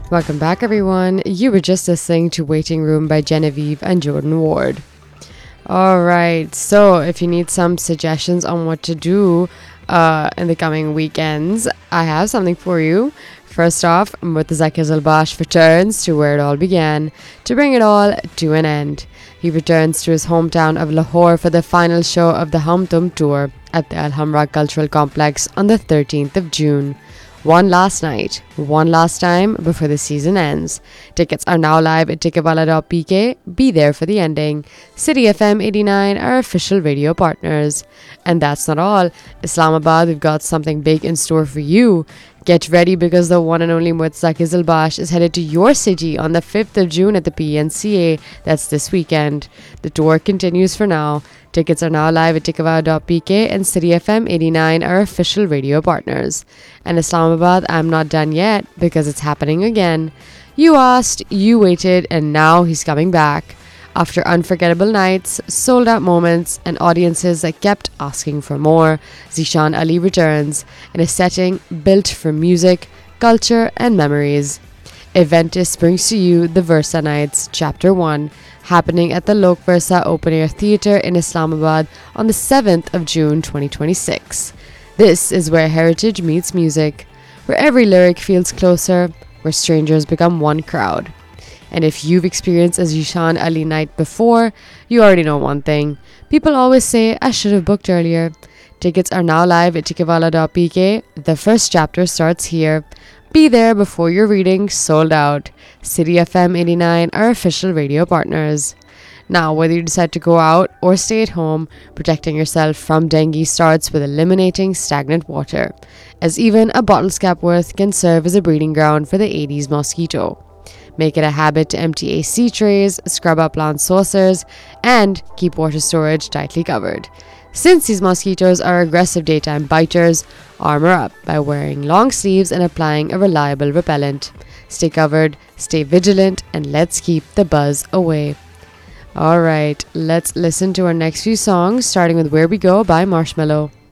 Welcome back, everyone. You were just listening to Waiting Room by Genevieve and Jordan Ward. All right, so if you need some suggestions on what to do in the coming weekends, I have something for you. First off, Murtaza Qizilbash returns to where it all began, to bring it all to an end. He returns to his hometown of Lahore for the final show of the Hum Tum tour at the Alhambra Cultural Complex on the 13th of June. One last night, one last time before the season ends. Tickets are now live at ticketwala.pk. Be there for the ending. City FM 89 are official radio partners. And that's not all. Islamabad, we've got something big in store for you. Get ready because the one and only Murtaza Qizilbash is headed to your city on the 5th of June at the PNCA. That's this weekend. The tour continues for now. Tickets are now live at ticketwala.pk and City FM 89 are official radio partners. And Islamabad, I'm not done yet because it's happening again. You asked, you waited, and now he's coming back. After unforgettable nights, sold out moments, and audiences that kept asking for more, Zeeshan Ali returns in a setting built for music, culture, and memories. Eventus brings to you the Versa Nights, Chapter 1, happening at the Lok Versa Open Air Theatre in Islamabad on the 7th of June 2026. This is where heritage meets music, where every lyric feels closer, where strangers become one crowd. And if you've experienced a Zeeshan Ali night before, you already know one thing. People always say, I should have booked earlier. Tickets are now live at ticketwala.pk. The first chapter starts here. Be there before your reading sold out. City FM 89 are official radio partners. Now, whether you decide to go out or stay at home, protecting yourself from dengue starts with eliminating stagnant water, as even a bottle's cap worth can serve as a breeding ground for the Aedes mosquito. Make it a habit to empty AC trays, scrub up plant saucers, and keep water storage tightly covered. Since these mosquitoes are aggressive daytime biters, armor up by wearing long sleeves and applying a reliable repellent. Stay covered, stay vigilant, and let's keep the buzz away. Alright, let's listen to our next few songs, starting with Where We Go by Marshmello.